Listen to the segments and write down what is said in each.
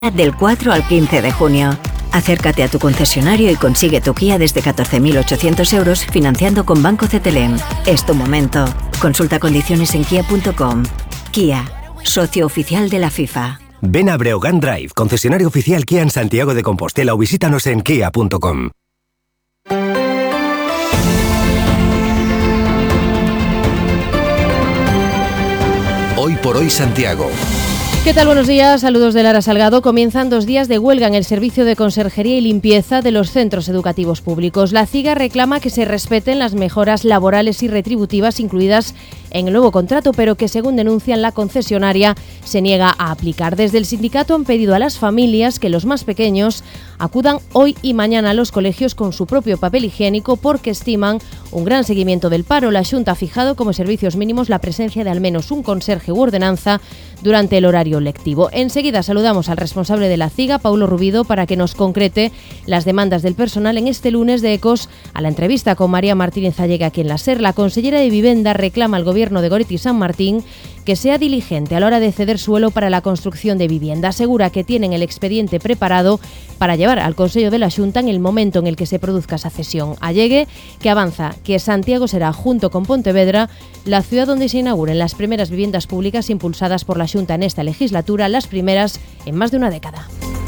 Del 4 al 15 de junio. Acércate a tu concesionario y consigue tu Kia desde 14.800 euros financiando con Banco CTLM. Es tu momento. Consulta condiciones en kia.com. Kia, socio oficial de la FIFA. Ven a Breogán Drive, concesionario oficial Kia en Santiago de Compostela, o visítanos en kia.com. Hoy por hoy Santiago. ¿Qué tal? Buenos días, saludos de Lara Salgado. Comienzan 2 días de huelga en el servicio de conserjería y limpieza de los centros educativos públicos. La CIGA reclama que se respeten las mejoras laborales y retributivas incluidas en el nuevo contrato, pero que, según denuncian, la concesionaria se niega a aplicar. Desde el sindicato han pedido a las familias que los más pequeños acudan hoy y mañana a los colegios con su propio papel higiénico porque estiman un gran seguimiento del paro. La Xunta ha fijado como servicios mínimos la presencia de al menos un conserje u ordenanza durante el horario lectivo. Enseguida saludamos al responsable de la CIGA, Paulo Rubido, para que nos concrete las demandas del personal en este lunes de Ecos a la entrevista con María Martínez Allega aquí en la SER. La consellera de Vivienda reclama al Gobierno de Goretti San Martín que sea diligente a la hora de ceder suelo para la construcción de vivienda. Asegura que tienen el expediente preparado para llevar al Consello de la Xunta en el momento en el que se produzca esa cesión. Allegue que avanza que Santiago será, junto con Pontevedra, la ciudad donde se inauguren las primeras viviendas públicas impulsadas por la Xunta en esta legislatura, las primeras en más de una década.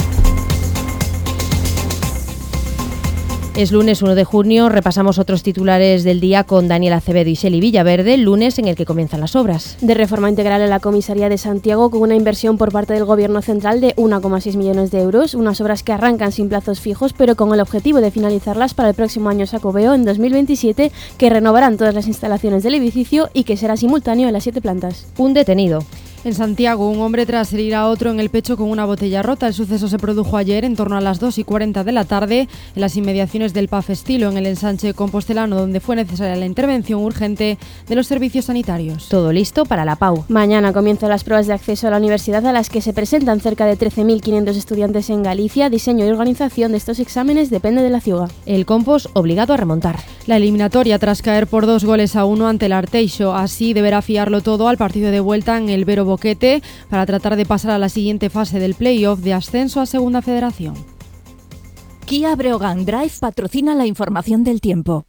Es lunes 1 de junio, repasamos otros titulares del día con Daniel Acevedo y Xeli Villaverde, lunes en el que comienzan las obras. De reforma integral en la comisaría de Santiago con una inversión por parte del Gobierno central de 1,6 millones de euros, unas obras que arrancan sin plazos fijos pero con el objetivo de finalizarlas para el próximo año Xacobeo en 2027, que renovarán todas las instalaciones del edificio y que será simultáneo en las 7 plantas. Un detenido. En Santiago, un hombre tras herir a otro en el pecho con una botella rota. El suceso se produjo ayer en torno a las 2:40 de la tarde en las inmediaciones del PAF Estilo, en el ensanche compostelano, donde fue necesaria la intervención urgente de los servicios sanitarios. Todo listo para la PAU. Mañana comienzan las pruebas de acceso a la universidad, a las que se presentan cerca de 13.500 estudiantes en Galicia. Diseño y organización de estos exámenes depende de la CIUGA. El Compos obligado a remontar. La eliminatoria tras caer por 2-1 ante el Arteixo. Así deberá fiarlo todo al partido de vuelta en el Vero Boquete para tratar de pasar a la siguiente fase del play-off de ascenso a Segunda Federación. Kia Breogán Drive patrocina la información del tiempo.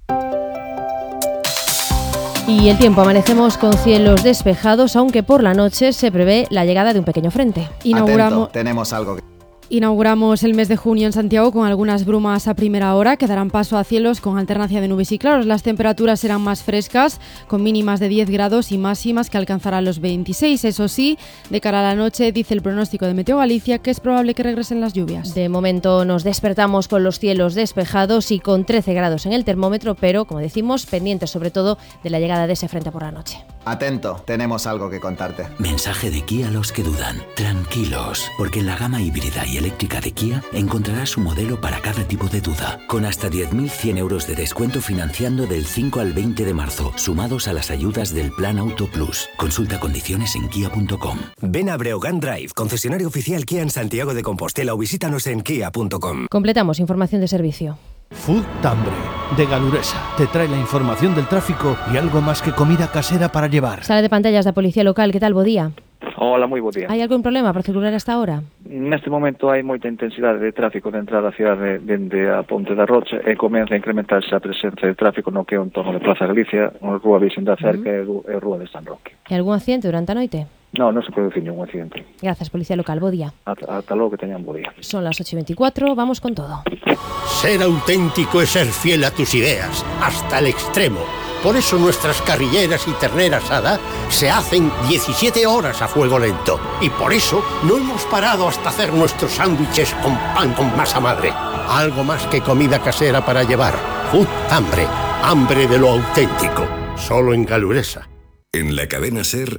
Y el tiempo, amanecemos con cielos despejados, aunque por la noche se prevé la llegada de un pequeño frente. Tenemos algo. Inauguramos el mes de junio en Santiago con algunas brumas a primera hora que darán paso a cielos con alternancia de nubes y claros. Las temperaturas serán más frescas, con mínimas de 10 grados y máximas que alcanzarán los 26. Eso sí, de cara a la noche, dice el pronóstico de Meteo Galicia que es probable que regresen las lluvias. De momento nos despertamos con los cielos despejados y con 13 grados en el termómetro, pero, como decimos, pendientes sobre todo de la llegada de ese frente por la noche. Atento, tenemos algo que contarte. Mensaje de Kia a los que dudan. Tranquilos, porque en la gama híbrida y eléctrica de Kia encontrarás su modelo para cada tipo de duda, con hasta 10.100 euros de descuento financiando del 5 al 20 de marzo, sumados a las ayudas del Plan Auto Plus. Consulta condiciones en kia.com. Ven a Breogán Drive, concesionario oficial Kia en Santiago de Compostela, o visítanos en kia.com. Completamos información de servicio. Food Tambre, de Galuresa, te trae la información del tráfico y algo más que comida casera para llevar. Sala de pantallas da Policía Local, que tal, bo día? Hola, moi bo día. Hai algún problema para circular hasta ahora? Neste momento hai moita intensidade de tráfico de entrada á cidade dende a Ponte da Rocha e comeza a incrementarse a presenza de tráfico no que é o entorno de Plaza Galicia, a Rúa Vicen da Cerca e a Rúa de San Roque. E algún accidente durante a noite? Non se produce ningún accidente. Gracias, Policía Local, bo día. Ata logo, que teñan bo día. Son las 8:24, vamos con todo. Ser auténtico es ser fiel a tus ideas, hasta el extremo. Por eso nuestras carrilleras y ternera asada se hacen 17 horas a fuego lento. Y por eso no hemos parado hasta hacer nuestros sándwiches con pan con masa madre. Algo más que comida casera para llevar. Food Hambre, hambre de lo auténtico. Solo en Galuresa. En la cadena SER...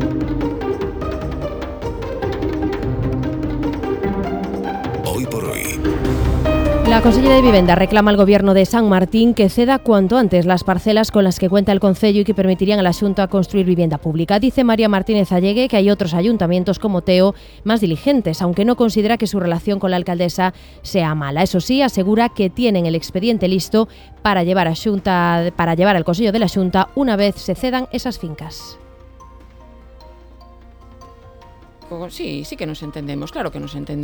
Hoy por hoy. La Consellera de Vivienda reclama al Gobierno de San Martín que ceda cuanto antes las parcelas con las que cuenta el Concello y que permitirían a la Xunta construir vivienda pública. Dice María Martínez Allegue que hay otros ayuntamientos como Teo más diligentes, aunque no considera que su relación con la alcaldesa sea mala. Eso sí, asegura que tienen el expediente listo para llevar al Consello de la Xunta una vez se cedan esas fincas. Sí que nos entendemos, claro que nos entendemos.